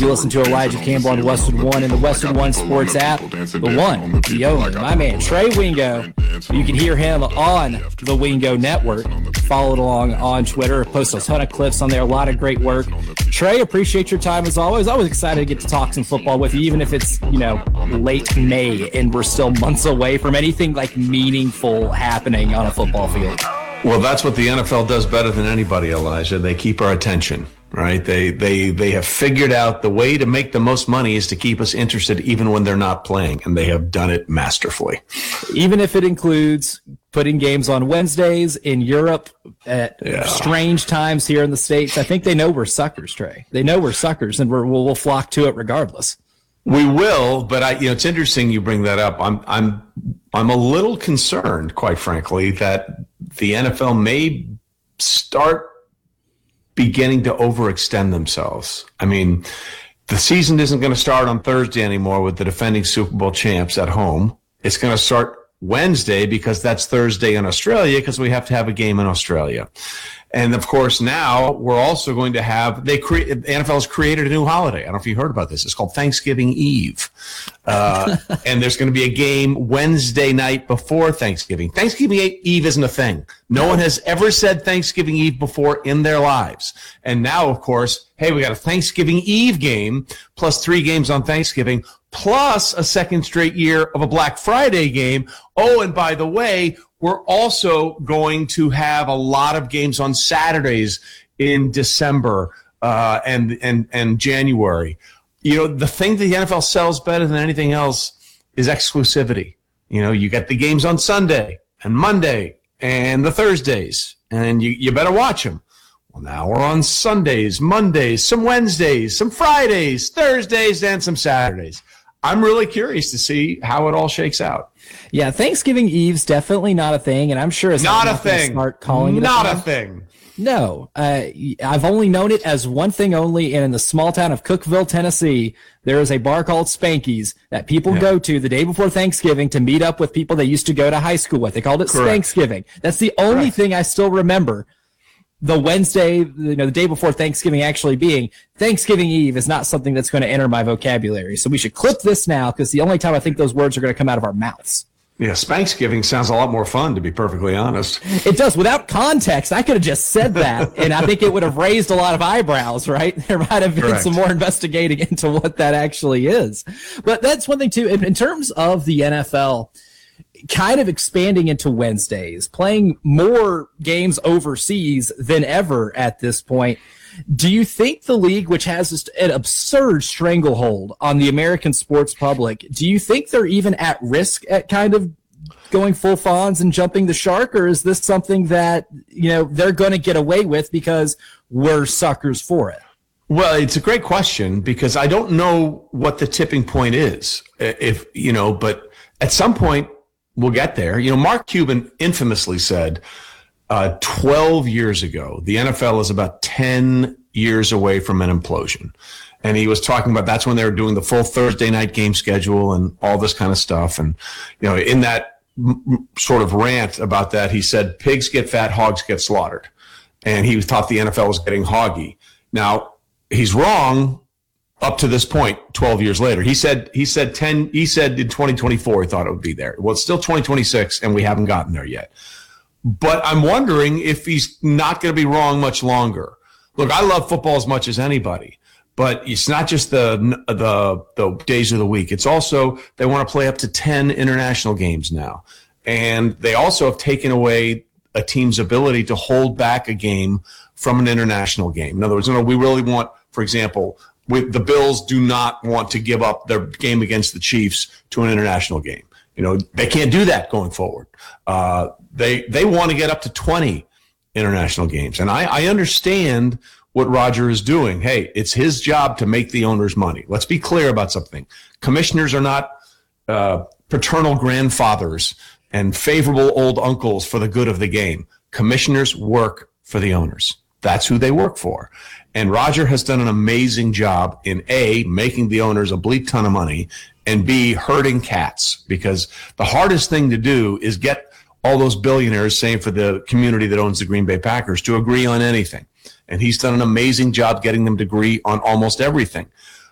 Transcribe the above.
You listen to Elijah Campbell on Westwood One and the Westwood One Sports app. The one, the only, my man, Trey Wingo. You can hear him on the Wingo Network. Follow along on Twitter. Post a ton of clips on there. A lot of great work. Trey, appreciate your time as always. Always excited to get to talk some football with you, even if it's, late May and we're still months away from anything like meaningful happening on a football field. Well, that's what the NFL does better than anybody, Elijah. They keep our attention, right? They have figured out the way to make the most money is to keep us interested even when they're not playing, and they have done it masterfully. Even if it includes putting games on Wednesdays in Europe at strange times here in the States. I think they know we're suckers, Trey. They know we're suckers, and we'll flock to it regardless. We will, but it's interesting you bring that up. I'm a little concerned, quite frankly, that the NFL may start beginning to overextend themselves. I mean, the season isn't going to start on Thursday anymore with the defending Super Bowl champs at home. It's going to start Wednesday because that's Thursday in Australia because we have to have a game in Australia. And, of course, now we're also going to have the NFL has created a new holiday. I don't know if you heard about this. It's called Thanksgiving Eve. And there's going to be a game Wednesday night before Thanksgiving. Thanksgiving Eve isn't a thing. No one has ever said Thanksgiving Eve before in their lives. And now, of course, hey, we got a Thanksgiving Eve game plus 3 games on Thanksgiving plus a second straight year of a Black Friday game. Oh, and by the way, we're also going to have a lot of games on Saturdays in December and January. The thing that the NFL sells better than anything else is exclusivity. You get the games on Sunday and Monday and the Thursdays, and you better watch them. Well, now we're on Sundays, Mondays, some Wednesdays, some Fridays, Thursdays, and some Saturdays. I'm really curious to see how it all shakes out. Yeah, Thanksgiving Eve's definitely not a thing, and I'm sure it's not a thing. Start calling it not a thing. No, I've only known it as one thing only, and in the small town of Cookeville, Tennessee, there is a bar called Spanky's that people go to the day before Thanksgiving to meet up with people they used to go to high school with. They called it Spanksgiving. That's the only thing I still remember. The Wednesday, the day before Thanksgiving actually being Thanksgiving Eve is not something that's going to enter my vocabulary. So we should clip this now because the only time I think those words are going to come out of our mouths. Yeah, Spanksgiving sounds a lot more fun, to be perfectly honest. It does. Without context, I could have just said that, and I think it would have raised a lot of eyebrows, right? There might have been some more investigating into what that actually is. But that's one thing, too. In terms of the NFL, kind of expanding into Wednesdays, playing more games overseas than ever at this point. Do you think the league, which has just an absurd stranglehold on the American sports public, do you think they're even at risk at kind of going full Fonz and jumping the shark, or is this something that, they're going to get away with because we're suckers for it? Well, it's a great question because I don't know what the tipping point is, but at some point, we'll get there. Mark Cuban infamously said 12 years ago, the NFL is about 10 years away from an implosion. And he was talking about that's when they were doing the full Thursday night game schedule and all this kind of stuff. And, in that sort of rant about that, he said, pigs get fat, hogs get slaughtered. And he thought the NFL was getting hoggy. Now, he's wrong. Up to this point, 12 years later, he said in 2024 he thought it would be there. Well, it's still 2026, and we haven't gotten there yet. But I'm wondering if he's not going to be wrong much longer. Look, I love football as much as anybody, but it's not just the days of the week. It's also they want to play up to 10 international games now, and they also have taken away a team's ability to hold back a game from an international game. In other words, we really want, for example. The Bills do not want to give up their game against the Chiefs to an international game. They can't do that going forward. They want to get up to 20 international games. And I understand what Roger is doing. Hey, it's his job to make the owners money. Let's be clear about something. Commissioners are not paternal grandfathers and favorable old uncles for the good of the game. Commissioners work for the owners. That's who they work for. And Roger has done an amazing job in A, making the owners a bleak ton of money, and B, herding cats, because the hardest thing to do is get all those billionaires, same for the community that owns the Green Bay Packers, to agree on anything. And he's done an amazing job getting them to agree on almost everything.